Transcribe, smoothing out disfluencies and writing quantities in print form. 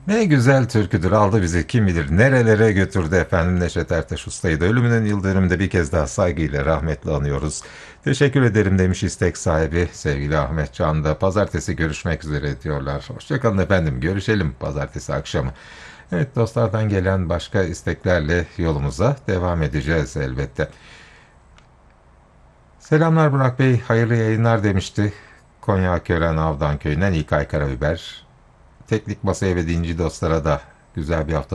Ne güzel türküdür, aldı bizi kim bilir nerelere götürdü efendim. Neşet Ertaş Usta'yı da ölümünün yıl dönümünde bir kez daha saygıyla rahmetle anıyoruz. Teşekkür ederim demiş istek sahibi sevgili Ahmet Can da. Pazartesi görüşmek üzere diyorlar. Hoşçakalın efendim, görüşelim pazartesi akşamı. Evet, dostlardan gelen başka isteklerle yolumuza devam edeceğiz elbette. Selamlar Burak Bey, hayırlı yayınlar demişti. Konya Akören Avdan Köyü'nden İlkay Karabiber. Teknik masaya ve dinci dostlara da güzel bir hafta